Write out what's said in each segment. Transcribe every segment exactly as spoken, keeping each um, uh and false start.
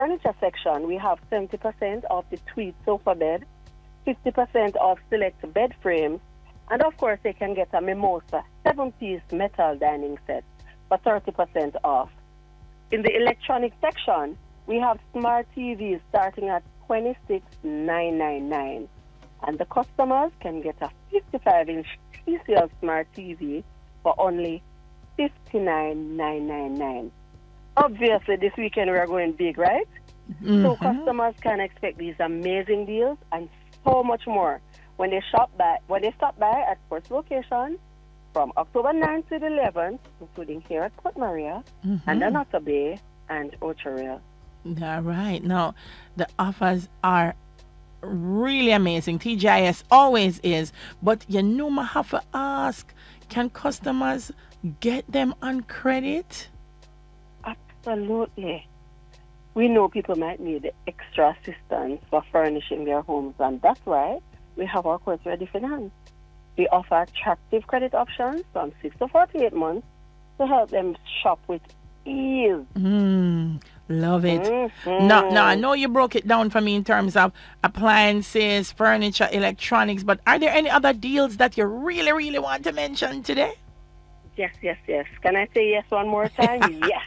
furniture section, we have seventy percent off the tweed sofa bed, fifty percent off select bed frames, and of course they can get a Mimosa seven-piece metal dining set for thirty percent off. In the electronic section, we have smart T Vs starting at twenty-six thousand nine hundred ninety-nine dollars, and the customers can get a fifty-five inch T C L smart T V for only fifty-nine thousand nine hundred ninety-nine dollars. Obviously, this weekend we are going big, right? Mm-hmm. So customers can expect these amazing deals and so much more when they shop by when they stop by at Quartz location from October ninth to the eleventh, including here at Port Maria mm-hmm. and Anota Bay and Ocho All right. Now, the offers are really amazing. T G I S always is, but you know, I have to ask: can customers get them on credit? Absolutely. We know people might need extra assistance for furnishing their homes, and that's why we have our Quartz Ready Finance. We offer attractive credit options from six to forty-eight months to help them shop with ease. Mm, love it. Mm-hmm. Now, now, I know you broke it down for me in terms of appliances, furniture, electronics, but are there any other deals that you really, really want to mention today? Yes, yes, yes. Can I say yes one more time? Yes.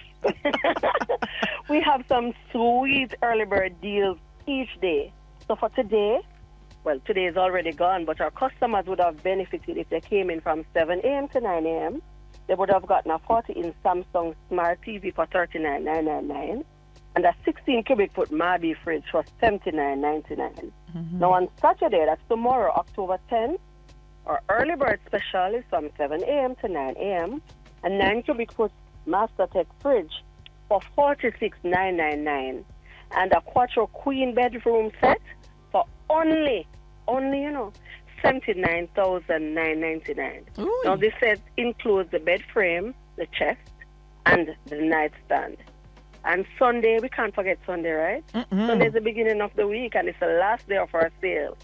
We have some sweet early bird deals each day. So for today, well, today is already gone, but our customers would have benefited if they came in from seven a.m. to nine a.m. They would have gotten a forty inch Samsung Smart T V for thirty-nine thousand nine hundred ninety-nine dollars and a sixteen cubic foot Marby fridge for seventy-nine thousand nine hundred ninety-nine dollars. Mm-hmm. Now on Saturday, that's tomorrow, October tenth, our early bird special is from seven a.m. to nine a.m. a nine cubic foot Mastertech fridge for forty-six thousand nine hundred ninety-nine dollars and a Quattro Queen bedroom set for only, only, you know, seventy-nine thousand nine hundred ninety-nine dollars. Now, this set includes the bed frame, the chest, and the nightstand. And Sunday, we can't forget Sunday, right? Mm-hmm. Sunday is the beginning of the week, and it's the last day of our sale.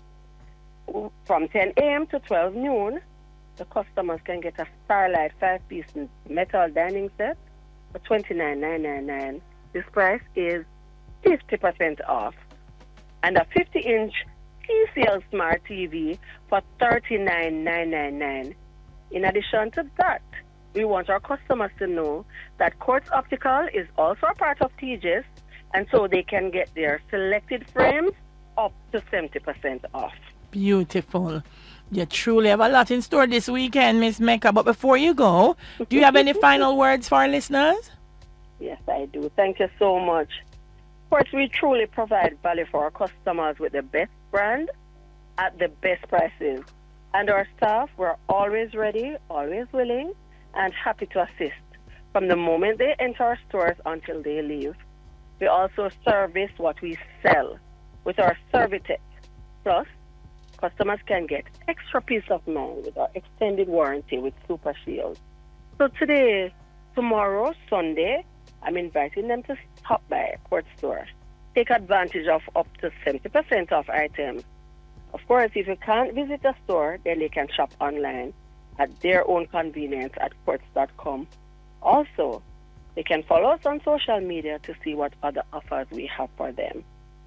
From ten a.m. to twelve noon, the customers can get a Starlight five-piece metal dining set for twenty-nine thousand nine hundred ninety-nine dollars. This price is fifty percent off. And a fifty inch T C L Smart T V for thirty-nine thousand nine hundred ninety-nine dollars. In addition to that, we want our customers to know that Quartz Optical is also a part of T G I S, and so they can get their selected frames up to seventy percent off. Beautiful. You truly have a lot in store this weekend, Miss Mecca. But before you go, do you have any final words for our listeners? Yes, I do. Thank you so much. Of course, we truly provide value for our customers with the best brand at the best prices. And our staff, we're always ready, always willing, and happy to assist from the moment they enter our stores until they leave. We also service what we sell with our Servitech. Plus, customers can get extra peace of mind with our extended warranty with Super Shield. So today, tomorrow, Sunday, I'm inviting them to stop by Quartz Store. Take advantage of up to seventy percent off items. Of course, if you can't visit the store, then they can shop online at their own convenience at quartz dot com. Also, they can follow us on social media to see what other offers we have for them.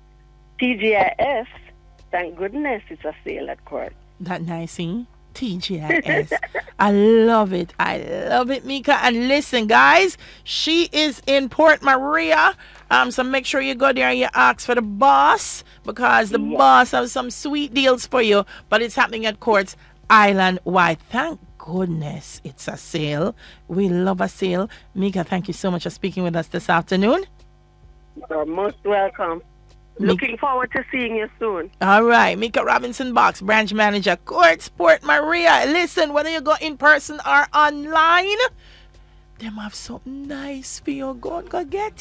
T G I S, thank goodness it's a sale at Quartz. That nice, eh? T G I S. I love it. I love it, Mika. And listen, guys, she is in Port Maria. Um, so make sure you go there and you ask for the boss, because the yes. boss has some sweet deals for you. But it's happening at Quartz Island Wide. Thank goodness it's a sale. We love a sale. Mika, thank you so much for speaking with us this afternoon. You're most welcome. Looking forward to seeing you soon. All right. Mika Robinson Box, Branch Manager, Quartz Port Maria. Listen, whether you go in person or online, them have something nice for you. Go and go get it.